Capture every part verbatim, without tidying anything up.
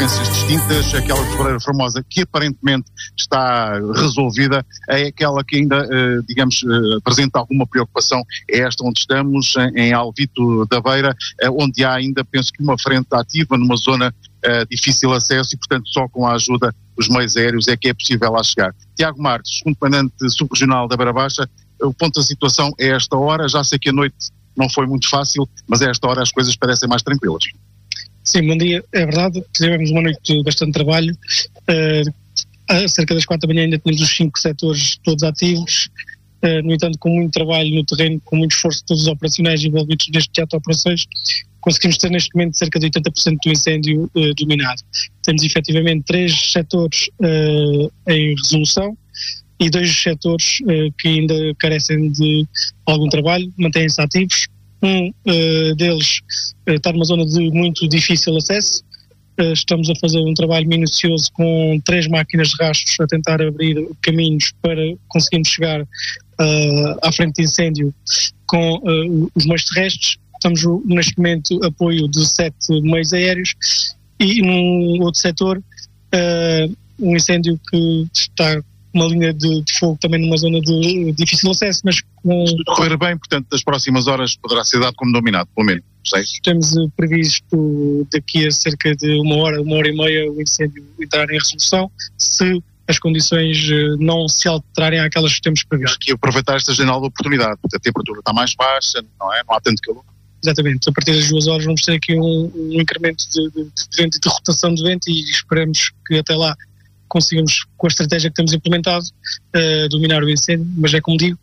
ocorrências distintas. Aquela de Pereira Formosa, que aparentemente está resolvida, é aquela que ainda, digamos, apresenta alguma preocupação, é esta onde estamos, em Alvito da Beira, onde há ainda, penso que uma frente ativa, numa zona uh, difícil acesso e, portanto, só com a ajuda dos meios aéreos é que é possível lá chegar. Tiago Marques, segundo comandante subregional da Beira Baixa, o ponto da situação é esta hora. Já sei que a noite não foi muito fácil, mas a esta hora as coisas parecem mais tranquilas. Sim, bom dia. É verdade, tivemos uma noite de bastante trabalho. Uh, a cerca das quatro da manhã ainda tínhamos os cinco setores todos ativos. Uh, no entanto, com muito trabalho no terreno, com muito esforço de todos os operacionais envolvidos neste teatro de operações, conseguimos ter neste momento cerca de oitenta por cento do incêndio uh, dominado. Temos efetivamente três setores uh, em resolução e dois setores uh, que ainda carecem de algum trabalho, mantêm-se ativos. Um uh, deles uh, está numa zona de muito difícil acesso. Uh, estamos a fazer um trabalho minucioso com três máquinas de rastros a tentar abrir caminhos para conseguirmos chegar uh, à frente de incêndio com uh, os meios terrestres. Estamos neste momento apoio de sete meios aéreos e num outro setor uh, um incêndio que está uma linha de, de fogo também numa zona de difícil acesso, mas com... Se tudo correr bem, portanto, das próximas horas poderá ser dado como dominado, pelo menos, sei. Temos uh, previsto daqui a cerca de uma hora, uma hora e meia o incêndio entrar em resolução, se as condições uh, não se alterarem àquelas que temos previsto. Aqui aproveitar esta janela de oportunidade, porque a temperatura está mais baixa, não é? Não há tanto calor. Exatamente, a partir das duas horas vamos ter aqui um, um incremento de, de, de vento e de rotação de vento e esperamos que até lá consigamos, com a estratégia que temos implementado, uh, dominar o incêndio, mas é como digo,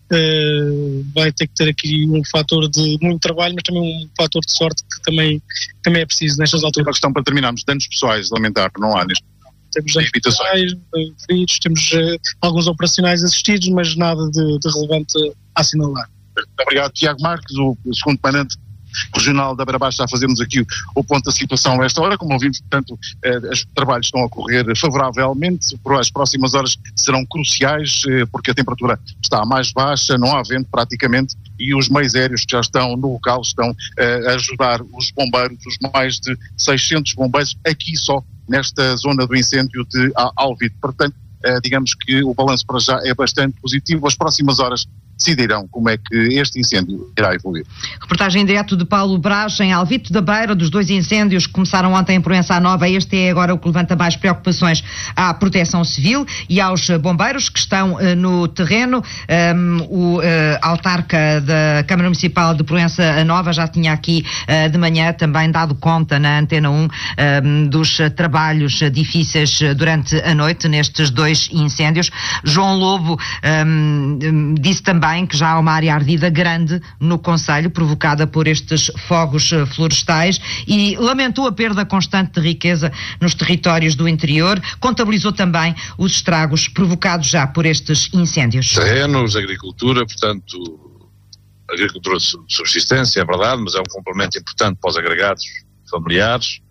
uh, vai ter que ter aqui um fator de muito trabalho, mas também um fator de sorte que também, também é preciso nestas alturas. Uma questão para terminarmos, danos pessoais, lamentar, não há neste Temos danos pessoais, feridos, temos uh, alguns operacionais assistidos, mas nada de, de relevante a assinalar. Muito obrigado, Tiago Marques, o segundo comandante regional da Beira Baixa, a fazermos aqui o, o ponto da situação a esta hora. Como ouvimos, portanto, eh, os trabalhos estão a correr favoravelmente. As próximas horas serão cruciais, eh, porque a temperatura está mais baixa, não há vento praticamente, e os meios aéreos que já estão no local estão eh, a ajudar os bombeiros, os mais de seiscentos bombeiros, aqui só nesta zona do incêndio de Alvito. Portanto, eh, digamos que o balanço para já é bastante positivo. As próximas horas decidirão como é que este incêndio irá evoluir. Reportagem em direto de Paulo Brás, em Alvito da Beira, dos dois incêndios que começaram ontem em Proença Nova. Este é agora o que levanta mais preocupações à Proteção Civil e aos bombeiros que estão uh, no terreno. Um, o uh, autarca da Câmara Municipal de Proença Nova já tinha aqui uh, de manhã também dado conta na Antena um um, dos uh, trabalhos uh, difíceis uh, durante a noite nestes dois incêndios. João Lobo um, um, disse também que já há uma área ardida grande no concelho, provocada por estes fogos florestais, e lamentou a perda constante de riqueza nos territórios do interior. Contabilizou também os estragos provocados já por estes incêndios. Terrenos, agricultura, portanto, agricultura de subsistência, é verdade, mas é um complemento importante para os agregados familiares,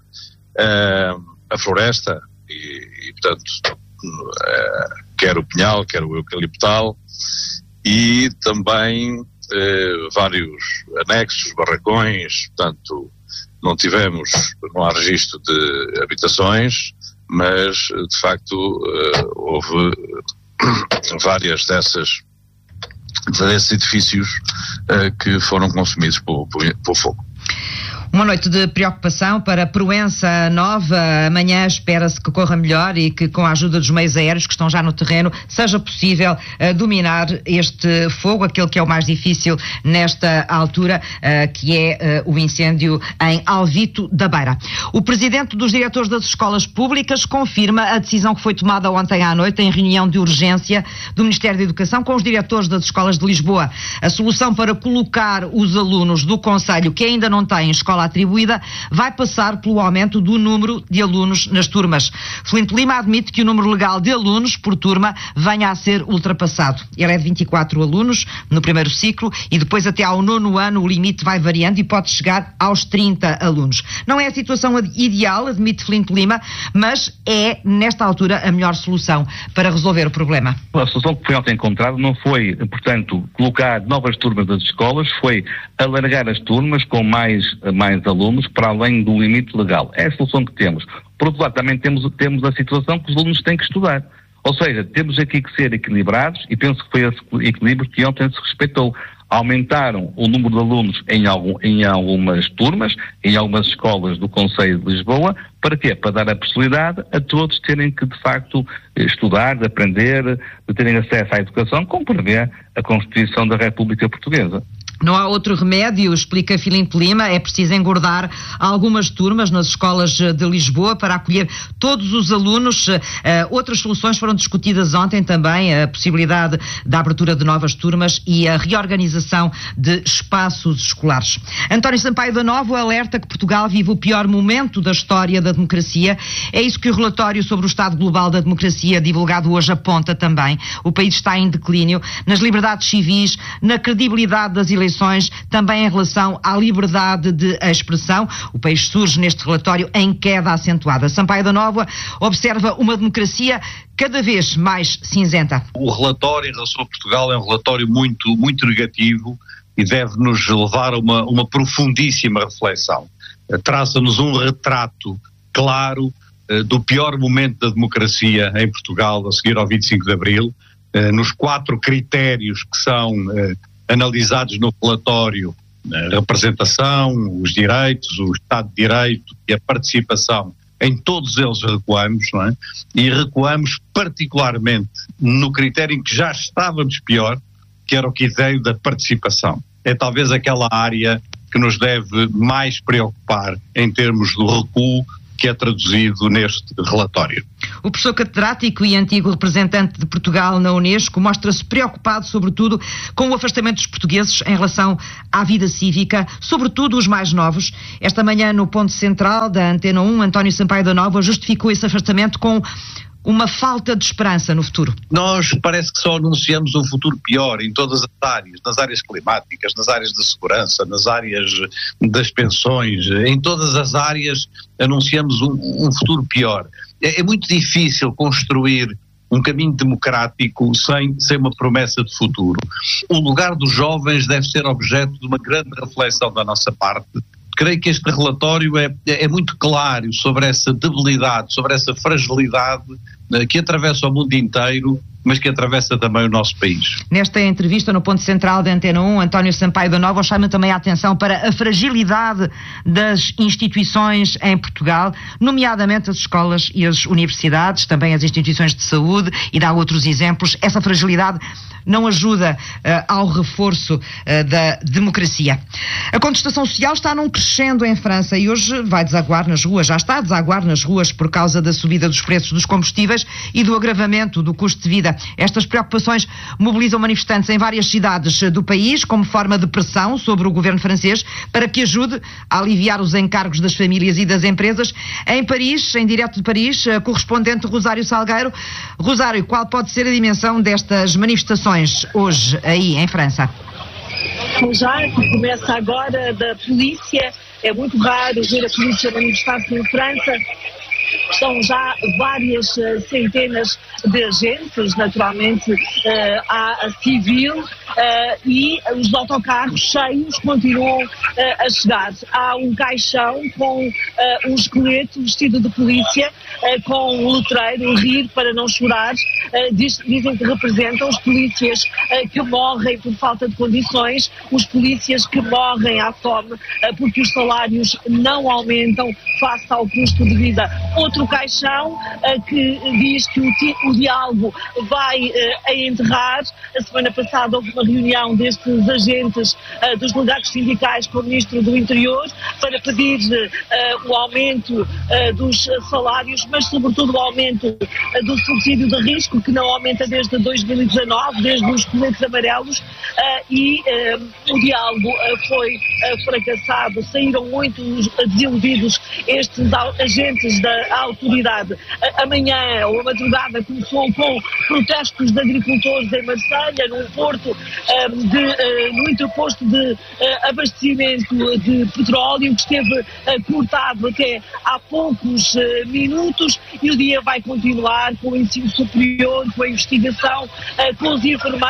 uh, a floresta e, e portanto, uh, quer o pinhal, quer o eucaliptal, e também eh, vários anexos, barracões. Portanto, não tivemos, não há registro de habitações, mas de facto eh, houve várias dessas desses edifícios eh, que foram consumidos pelo, pelo fogo. Uma noite de preocupação para Proença Nova. Amanhã espera-se que corra melhor e que, com a ajuda dos meios aéreos que estão já no terreno, seja possível uh, dominar este fogo, aquele que é o mais difícil nesta altura, uh, que é uh, o incêndio em Alvito da Beira. O presidente dos diretores das escolas públicas confirma a decisão que foi tomada ontem à noite em reunião de urgência do Ministério da Educação com os diretores das escolas de Lisboa. A solução para colocar os alunos do concelho que ainda não têm escola atribuída vai passar pelo aumento do número de alunos nas turmas. Flinte Lima admite que o número legal de alunos por turma venha a ser ultrapassado. Ele é de vinte e quatro alunos no primeiro ciclo e depois até ao nono ano o limite vai variando e pode chegar aos trinta alunos. Não é a situação ideal, admite Flinte Lima, mas é, nesta altura, a melhor solução para resolver o problema. A solução que foi ontem encontrada não foi, portanto, colocar novas turmas das escolas, foi alargar as turmas com mais, mais mais alunos para além do limite legal. É a solução que temos. Por outro lado, também temos, temos a situação que os alunos têm que estudar. Ou seja, temos aqui que ser equilibrados e penso que foi esse equilíbrio que ontem se respeitou. Aumentaram o número de alunos em, algum, em algumas turmas, em algumas escolas do Concelho de Lisboa. Para quê? Para dar a possibilidade a todos terem que, de facto, estudar, de aprender, de terem acesso à educação, como prevê a Constituição da República Portuguesa. Não há outro remédio, explica Filipe Lima, é preciso engordar algumas turmas nas escolas de Lisboa para acolher todos os alunos. Uh, outras soluções foram discutidas ontem também, a possibilidade da abertura de novas turmas e a reorganização de espaços escolares. António Sampaio da Nova alerta que Portugal vive o pior momento da história da democracia. É isso que o relatório sobre o estado global da democracia divulgado hoje aponta também. O país está em declínio nas liberdades civis, na credibilidade das eleições, também em relação à liberdade de expressão. O país surge neste relatório em queda acentuada. Sampaio da Nova observa uma democracia cada vez mais cinzenta. O relatório em relação a Portugal é um relatório muito, muito negativo e deve-nos levar a uma, uma profundíssima reflexão. Traça-nos um retrato claro uh, do pior momento da democracia em Portugal a seguir ao vinte e cinco de Abril, uh, nos quatro critérios que são uh, analisados no relatório, a representação, os direitos, o Estado de Direito e a participação, em todos eles recuamos, não é? E recuamos particularmente no critério em que já estávamos pior, que era o critério da participação. É talvez aquela área que nos deve mais preocupar em termos do recuo que é traduzido neste relatório. O professor catedrático e antigo representante de Portugal na Unesco mostra-se preocupado, sobretudo, com o afastamento dos portugueses em relação à vida cívica, sobretudo os mais novos. Esta manhã, no ponto central da Antena um, António Sampaio da Nova justificou esse afastamento com uma falta de esperança no futuro. Nós parece que só anunciamos um futuro pior em todas as áreas, nas áreas climáticas, nas áreas de segurança, nas áreas das pensões, em todas as áreas anunciamos um, um futuro pior. É, é muito difícil construir um caminho democrático sem, sem uma promessa de futuro. O lugar dos jovens deve ser objeto de uma grande reflexão da nossa parte. Creio que este relatório é, é muito claro sobre essa debilidade, sobre essa fragilidade uh, que atravessa o mundo inteiro, mas que atravessa também o nosso país. Nesta entrevista no ponto central da Antena um, António Sampaio da Nova chama também a atenção para a fragilidade das instituições em Portugal, nomeadamente as escolas e as universidades, também as instituições de saúde, e dá outros exemplos. Essa fragilidade não ajuda uh, ao reforço uh, da democracia. A contestação social está num crescendo em França e hoje vai desaguar nas ruas, já está a desaguar nas ruas por causa da subida dos preços dos combustíveis e do agravamento do custo de vida. Estas preocupações mobilizam manifestantes em várias cidades do país como forma de pressão sobre o governo francês para que ajude a aliviar os encargos das famílias e das empresas. Em Paris, em direto de Paris, a correspondente Rosário Salgueiro. Rosário, qual pode ser a dimensão destas manifestações hoje aí em França? Já que começa agora da polícia, é muito raro ver a polícia manifestar-se em França. Estão já várias uh, centenas de agentes, naturalmente uh, há a civil uh, e os autocarros cheios continuam uh, a chegar. Há um caixão com uh, um esqueleto vestido de polícia, uh, com um letreiro, rir para não chorar. Uh, diz, dizem que representam os polícias uh, que morrem por falta de condições, os polícias que morrem à fome uh, porque os salários não aumentam face ao custo de vida. Outro caixão uh, que diz que o, o diálogo vai uh, a enterrar. A semana passada houve uma reunião destes agentes uh, dos delegados sindicais com o Ministro do Interior para pedir uh, o aumento uh, dos salários, mas sobretudo o aumento uh, do subsídio de risco, que não aumenta desde dois mil e dezanove, desde os coletes amarelos, uh, e uh, o diálogo uh, foi uh, fracassado. Saíram muito desiludidos estes agentes da autoridade. Amanhã, ou a madrugada, começou com protestos de agricultores em Marselha, num porto, de, no interposto de abastecimento de petróleo, que esteve cortado até há poucos minutos, e o dia vai continuar com o ensino superior, com a investigação, com os enfermeiros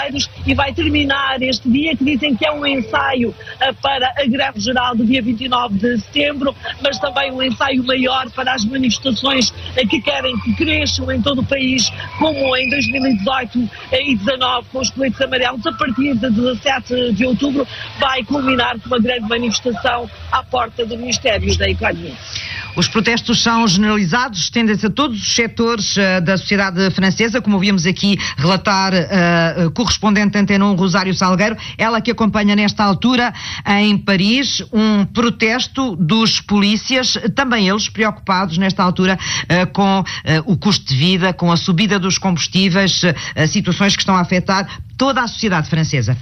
e vai terminar este dia, que dizem que é um ensaio uh, para a greve geral do dia vinte e nove de setembro, mas também um ensaio maior para as manifestações uh, que querem que cresçam em todo o país, como em dois mil e dezoito e dezanove, com os coletes amarelos. A partir de dezassete de outubro vai culminar com uma grande manifestação à porta do Ministério da Economia. Os protestos são generalizados, estendem-se a todos os setores uh, da sociedade francesa, como ouvimos aqui relatar uh, uh, correspondente da Antena um, Rosário Salgueiro, ela que acompanha nesta altura em Paris um protesto dos polícias, também eles preocupados nesta altura uh, com uh, o custo de vida, com a subida dos combustíveis, uh, situações que estão a afetar toda a sociedade francesa.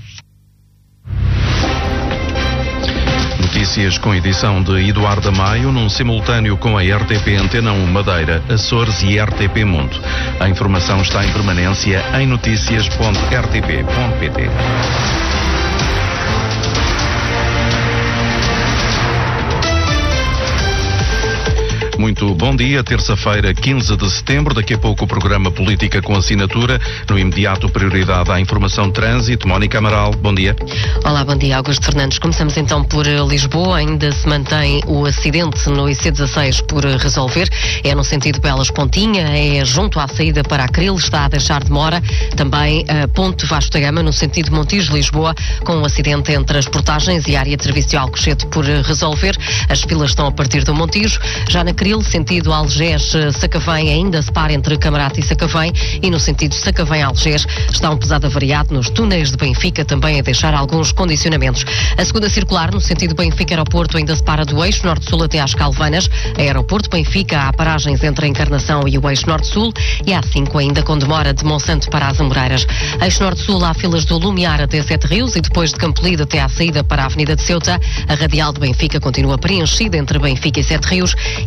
Notícias com edição de Eduardo Maio, num simultâneo com a R T P Antena um Madeira, Açores e R T P Mundo. A informação está em permanência em noticias ponto r t p ponto p t. Muito bom dia, terça-feira, quinze de setembro. Daqui a pouco o programa Política com Assinatura. No imediato, prioridade à informação de trânsito. Mónica Amaral, bom dia. Olá, bom dia, Augusto Fernandes. Começamos então por Lisboa. Ainda se mantém o acidente no I C dezasseis por resolver. É no sentido Belas-Pontinha, é junto à saída para Acril, está a deixar demora. Também a Ponte Vasco da Gama, no sentido Montijo-Lisboa, com um acidente entre as portagens e a área de serviço de Alcochete por resolver. As filas estão a partir do Montijo. Já na Acril, sentido Algés-Sacavém, ainda se para entre Camarate e Sacavém, e no sentido Sacavém-Algés está um pesado avariado nos túneis de Benfica, também a deixar alguns condicionamentos. A segunda circular, no sentido Benfica-Aeroporto, ainda se para do eixo Norte-Sul até às Calvanas. Aeroporto-Benfica, há paragens entre a Encarnação e o eixo Norte-Sul, e há cinco ainda com demora de Monsanto para as Amoreiras. Eixo Norte-Sul, há filas do Lumiar até Sete Rios e depois de Campolide até à saída para a Avenida de Ceuta. A radial de Benfica continua preenchida entre Benfica e Sete Rios,